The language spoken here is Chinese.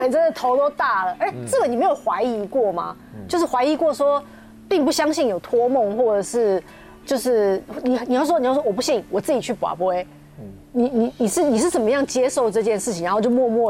你真的头都大了。这个你没有怀疑过吗？就是怀疑过说，并不相信有托梦，或者是就是你要说我不信，我自己去拔杯。你是怎么样接受这件事情，然后就默默